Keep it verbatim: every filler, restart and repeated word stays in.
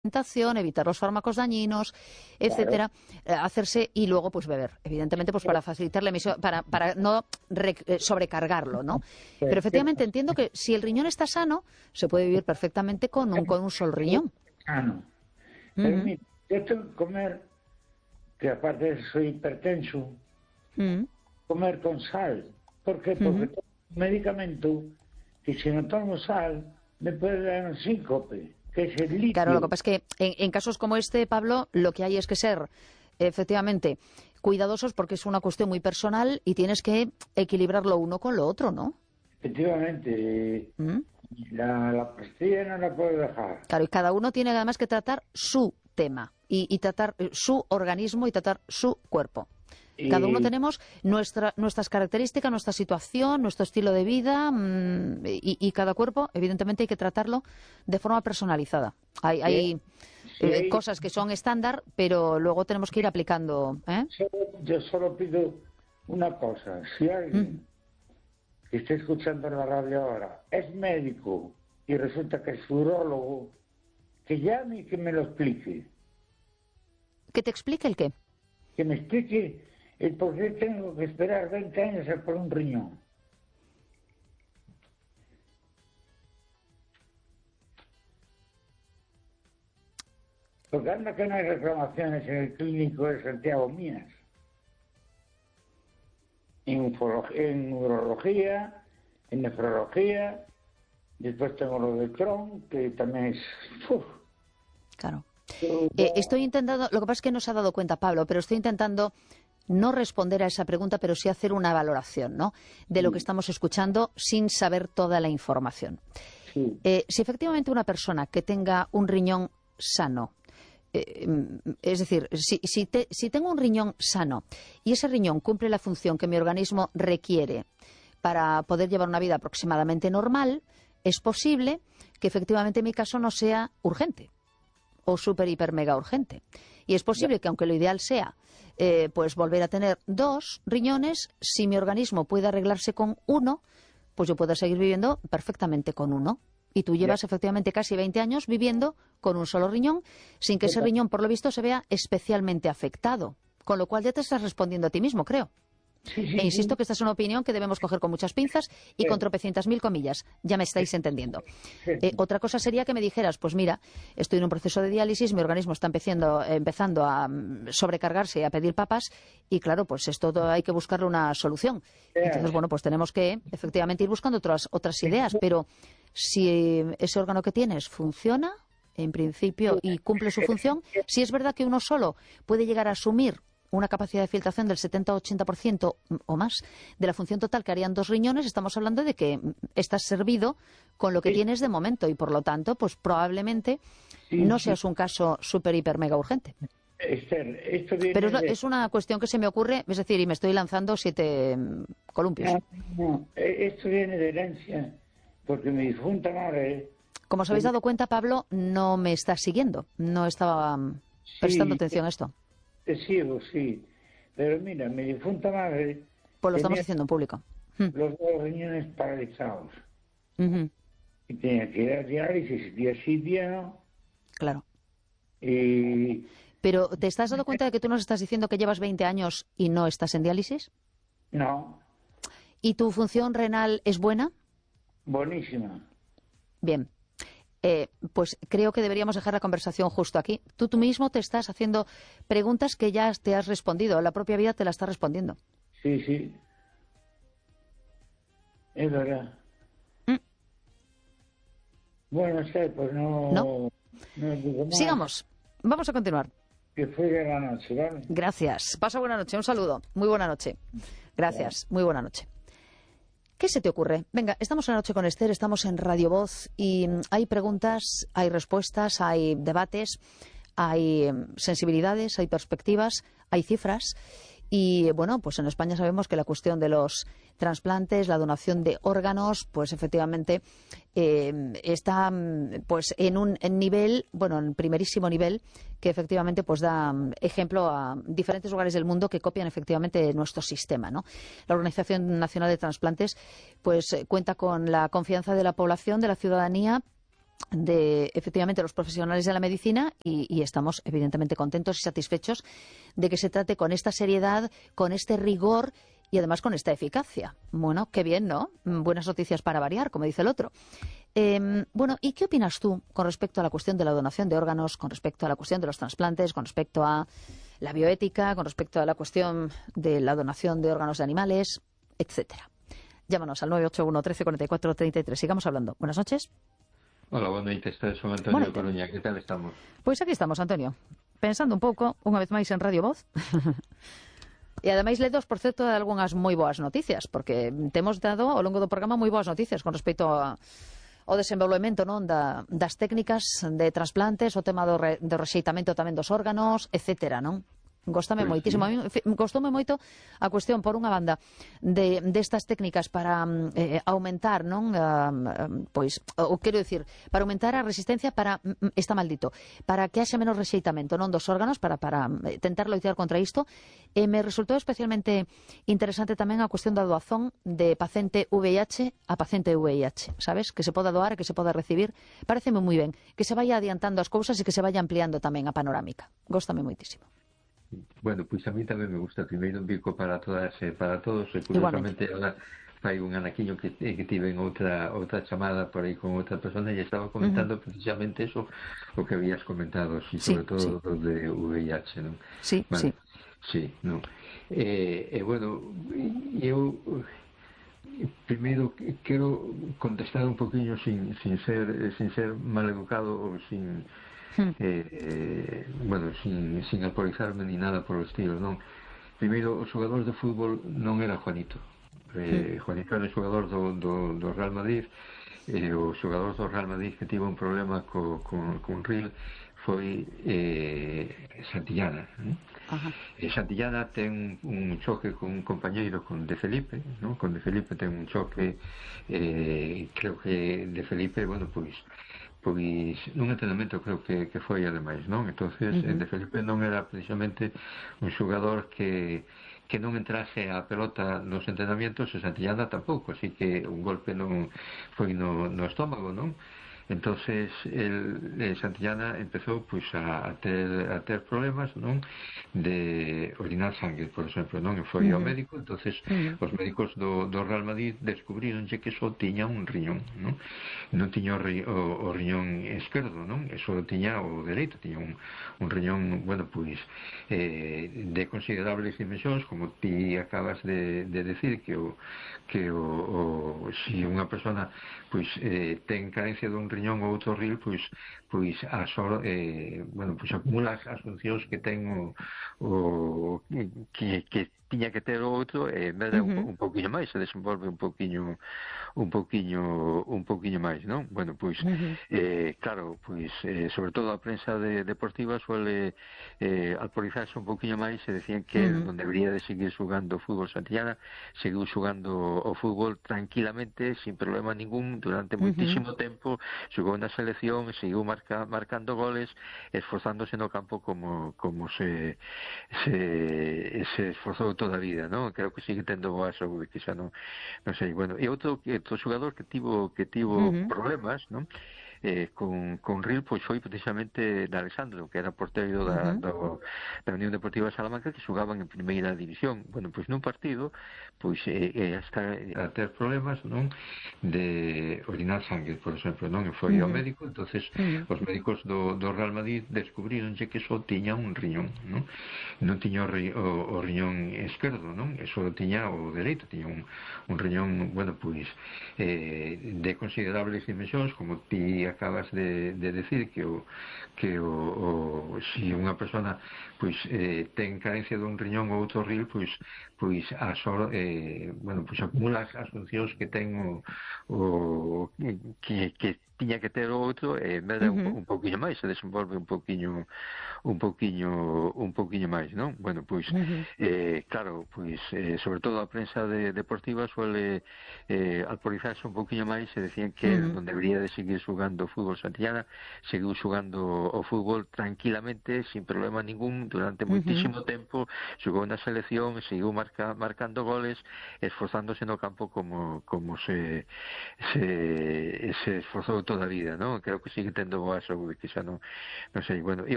alimentación, evitar los fármacos dañinos, etcétera, eh, hacerse y luego pues beber, evidentemente pues para facilitar la emisión, para, para no re- eh, sobrecargarlo, ¿no? Pero efectivamente entiendo que si el riñón está sano, se puede vivir perfectamente con un, con un solo riñón. Sano. Pero Ujú. mira, yo tengo que comer, que aparte de eso soy hipertenso, Mm, comer con sal. ¿Por qué? Porque ujú. tengo un medicamento que si no tomo sal me puede dar un síncope, que es el Claro, lo que litio. pasa es que en, en casos como este, Pablo, lo que hay es que ser, efectivamente, cuidadosos porque es una cuestión muy personal y tienes que equilibrar lo uno con lo otro, ¿no? Efectivamente, ¿Mm? la, la pastilla no la puedo dejar. Claro, y cada uno tiene además que tratar su tema y, y tratar eh, su organismo y tratar su cuerpo. Cada uno Y tenemos nuestra, nuestras características, nuestra situación, nuestro estilo de vida mm, y, y cada cuerpo, evidentemente, hay que tratarlo de forma personalizada. Hay, si, hay si eh, hay, cosas que son estándar, pero luego tenemos que ir aplicando. ¿Eh? solo- yo solo pido una cosa, si Mm. alguien que esté escuchando la radio ahora es médico y resulta que es urólogo, que llame y que me lo explique. Que te explique el qué. Que me explique el por qué tengo que esperar veinte años a por un riñón. Porque anda que no hay reclamaciones en el clínico de Santiago mías. En, ufolo- en urología, en nefrología, después tengo lo de Crohn, que también es... uf, Claro. yo- Eh, estoy intentando, lo que pasa es que no se ha dado cuenta, Pablo, pero estoy intentando no responder a esa pregunta, pero sí hacer una valoración, ¿no?, de lo que estamos escuchando sin saber toda la información. sí, Eh, si efectivamente una persona que tenga un riñón sano, eh, es decir, si, si, te- si tengo un riñón sano y ese riñón cumple la función que mi organismo requiere para poder llevar una vida aproximadamente normal, es posible que efectivamente mi caso no sea urgente o súper, hiper, mega urgente. Y es ya, posible que, aunque lo ideal sea eh, pues volver a tener dos riñones, si mi organismo puede arreglarse con uno, pues yo puedo seguir viviendo perfectamente con uno. Y tú ya. llevas efectivamente casi veinte años viviendo con un solo riñón, sin que ese riñón, por lo visto, se vea especialmente afectado. Con lo cual ya te estás respondiendo a ti mismo, creo. Sí, E sí, insisto sí. que esta es una opinión que debemos coger con muchas pinzas y con tropecientas mil comillas. Ya me estáis entendiendo. Eh, otra cosa sería que me dijeras, pues mira, estoy en un proceso de diálisis, mi organismo está empezando, eh, empezando a mm, sobrecargarse y a pedir papas y claro, pues esto todo hay que buscarle una solución. Entonces, bueno, pues tenemos que efectivamente ir buscando otras, otras ideas, pero si ese órgano que tienes funciona, en principio, y cumple su función, si es verdad que uno solo puede llegar a asumir una capacidad de filtración del setenta o ochenta por ciento o más de la función total que harían dos riñones, estamos hablando de que estás servido con lo que tienes de momento y, por lo tanto, pues probablemente Sí, no sí. seas un caso súper, hiper, mega urgente. Esther, esto Pero viene es, lo- de... es una cuestión que se me ocurre, es decir, y me estoy lanzando siete mm, columpios. No, no, eh, esto viene de herencia, porque mi difunta madre... Como os habéis tenía- dado cuenta, Pablo no me está siguiendo, no estaba mm, prestando Sí, atención a esto. te sigo, sí. Pero mira, mi difunta madre Pues lo estamos tenía diciendo en público. Mm, los dos riñones paralizados. ujú, Y tenía que ir a diálisis día sí, día no. claro. Y Pero ¿te estás dando cuenta de que tú nos estás diciendo que llevas veinte años y no estás en diálisis? no, ¿Y tu función renal es buena? buenísima. Bien. Eh, pues creo que deberíamos dejar la conversación justo aquí. Tú, tú mismo te estás haciendo preguntas que ya te has respondido. La propia vida te la está respondiendo. Sí, sí, es verdad. Mm. Bueno, Esther, pues ¿No? no, no digo más. Sigamos. Vamos a continuar. Que fue de la noche, ¿vale? Gracias. Pasa buena noche. Un saludo. Muy buena noche. Gracias. Muy buena noche. ¿Qué se te ocurre? Venga, estamos en la noche con Esther, estamos en Radio Voz y mm, hay preguntas, hay respuestas, hay debates, hay mm, sensibilidades, hay perspectivas, hay cifras. Y bueno, pues en España sabemos que la cuestión de los trasplantes, la donación de órganos, pues efectivamente eh, está mm, pues en un en nivel, bueno, en primerísimo nivel, que efectivamente pues da mm, ejemplo a diferentes lugares del mundo que copian efectivamente nuestro sistema, ¿no? La Organización Nacional de Trasplantes pues eh, cuenta con la confianza de la población, de la ciudadanía, de efectivamente los profesionales de la medicina y, y estamos evidentemente contentos y satisfechos de que se trate con esta seriedad, con este rigor y además con esta eficacia. Bueno, qué bien, ¿no? Buenas noticias para variar, como dice el otro. Eh, bueno, ¿y qué opinas tú con respecto a la cuestión de la donación de órganos, con respecto a la cuestión de los trasplantes, con respecto a la bioética, con respecto a la cuestión de la donación de órganos de animales, etcétera? Llámanos al nueve ocho uno, trece, cuarenta y cuatro, treinta y tres. Sigamos hablando. Buenas noches. Hola, buenas noches, soy Antonio de Coruña. ¿Qué tal estamos? Pois aquí estamos, Antonio, pensando un pouco, unha vez máis en Radio Voz. E ademais ledos, por certo, de algunhas moi boas noticias, porque temos dado ao longo do programa moi boas noticias con respecto a, ao desenvolvemento, non, da, das técnicas de trasplantes, o tema do, re, do rexeitamento tamén dos órganos, etcétera, non? Gostame Pois moitísimo. sí. A mí, gostoume moito a cuestión, por unha banda, de destas técnicas para eh, aumentar, non, uh, pois, o quero dicir, para aumentar a resistencia para, está maldito, para que haxa menos rexeitamento, non, dos órganos, para, para tentar loitar contra isto. E me resultou especialmente interesante tamén a cuestión da doazón de paciente V I H a paciente V I H, sabes? Que se poda doar, que se poda recibir. Pareceme moi ben, que se vaya adiantando as cousas e que se vaya ampliando tamén a panorámica. Góstame moitísimo. Bueno, pois a mí tamén me gusta. Primeiro un bico para todas e para todos, e curiosamente agora fai un anaquiño que, que tive en outra outra chamada por aí con outra persona e estaba comentando uh-huh. precisamente eso o que habías comentado, si, sobre sí, todo sí. Lo de V I H, non? Sí, vale. sí. Sí, non. E, eh, eh, bueno, eu primeiro quero contestar un poquinho sin, sin ser sin ser mal educado ou sin Eh, eh, bueno, sin, sin alcoholizarme ni nada por o estilo, non? Primeiro, o xogador de fútbol non era Juanito. Eh, Juanito era o xogador do, do, do Real Madrid, e o xogador do Real Madrid que tivo un problema co, con, con Ril foi eh, Santillana, non? E Santillana ten un choque con un compañeiro, con De Felipe, non? Con De Felipe ten un choque, eh, creo que De Felipe, bueno, pois pois nun entrenamento creo que, que foi ademais, non? Entonces uh-huh. De Felipe non era precisamente un xogador que que non entrase a pelota nos entrenamientos, e Santillana tampouco, así que un golpe non foi no, no estómago, non? Entonces el, el Santillana empezou pois a, a ter a ter problemas, non, de orinar sangue, por exemplo, non, e foi uh-huh. ao médico. Entonces uh-huh. os médicos do, do Real Madrid descubrironlle que só tiña un riñón, non, non tiña o, ri, o, o riñón esquerdo, non, e só tiña o dereito, tiña un, un riñón, bueno, pois eh, de considerables dimensións, como ti acabas de, de decir, que o que o, o si unha persona pois eh, ten carencia dun riñón ou outro ril, pois pois a sor, eh, bueno, pois acumula as, as funcións que ten o, o que, que tiña que ter o outro, e eh, me dá uh-huh. un, un pouquiño máis, se desenvolve un pouquiño un pouquiño un pouquiño máis, non? Bueno, pois uh-huh. eh, claro, pois eh, sobre todo a prensa de, deportiva suele eh, alcoholizarse un pouquiño máis, e decían que uh-huh. non debería de seguir xugando fútbol Santillana. Seguiu xugando o fútbol tranquilamente, sin problema ningún, durante uh-huh. moitísimo tempo. Xugou na selección, seguiu marca, marcando goles, esforzándose no campo como como se se, se esforzou toda a vida, non? Creo que sigue tendo boa saúde, que xa non, non sei, bueno. E outro, outro xogador que tivo que tivo uh-huh. problemas, non? Eh, con, con Ril, pois foi precisamente de Alexandro, que era porteiro da, uh-huh. do, da Unión Deportiva de Salamanca, que xogaban en primeira división. Bueno, pois nun partido pois eh, eh, está a ter problemas, non, de orinar sangue, por exemplo, non, e foi uh-huh. ao médico. Entonces uh-huh. os médicos do, do Real Madrid descubrironlle que só tiña un riñón, non, non tiña o, ri, o, o riñón esquerdo, non, e só tiña o dereito, tiña un, un riñón, bueno, pois eh, de considerables dimensións, como ti acabas de, de decir, que o que o, o si unha persona pois eh, ten carencia dun riñón ou outro ril, pois pois a sor, eh, bueno, pois acumula as, as funcións que ten o, o que, que tiña que ter o outro, e eh, me dá uh-huh. un, un pouquiño máis, se desenvolve un pouquiño un pouquiño un pouquiño máis, non? Bueno, pois uh-huh. eh, claro, pois eh, sobre todo a prensa de, deportiva suele eh, alcoholizarse un pouquiño máis, e decían que uh-huh. non debería de seguir xugando fútbol Santillana. Seguiu xugando o fútbol tranquilamente, sin problema ningún, durante moitísimo uh-huh. tempo. Xugou na selección, seguiu marca, marcando goles, esforzándose no campo como como se se, se esforzou toda a vida, non? Creo que sigue tendo boa saúde, que xa non, non sei, bueno,